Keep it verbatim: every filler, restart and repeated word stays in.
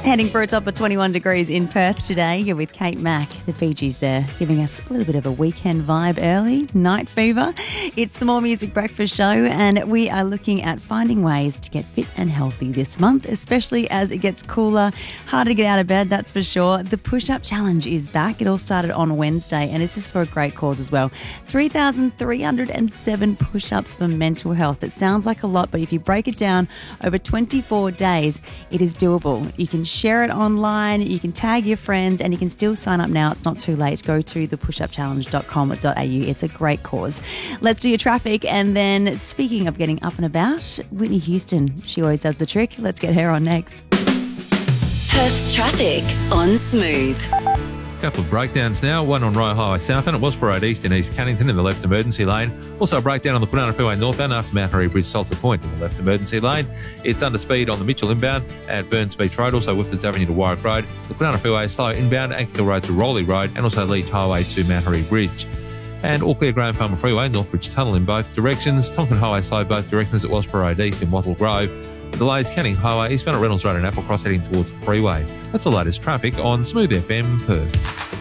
Heading for a top of twenty-one degrees in Perth today. You're with Kate Mack. The Fiji's there, giving us a little bit of a weekend vibe early, night fever. It's the More Music Breakfast Show, and we are looking at finding ways to get fit and healthy this month, especially as it gets cooler, harder to get out of bed, that's for sure. The push-up challenge is back. It all started on Wednesday, and this is for a great cause as well. three thousand three hundred seven push-ups for mental health. It sounds like a lot, but if you break it down over twenty-four days, it is doable. You can share it online, you can tag your friends, and you can still sign up now. It's not too late. Go to the push up challenge dot com dot a u. It's a great cause. Let's do your traffic. And then, speaking of getting up and about, Whitney Houston, she always does the trick. Let's get her on next. Perth's traffic on Smooth. Couple of breakdowns now, one on Royal Highway South and it was Parade East in East Cannington in the left emergency lane. Also a breakdown on the Kwinana Freeway northbound after Mount Harry Bridge Salter Point in the left emergency lane. It's under speed on the Mitchell inbound at Burns Beach Road, also Whitfords Avenue to Warwick Road. The Kwinana Freeway is slow inbound, Ankhill Road to Rowley Road, and also Leach Highway to Mount Harry Bridge. And all clear Graham Farmer Freeway, Northbridge Tunnel in both directions. Tonkin Highway slow both directions. It was Parade East in Wattle Grove. The delays Canning Highway, eastbound at Reynolds Road and Applecross heading towards the freeway. That's the latest traffic on Smooth F M Perth.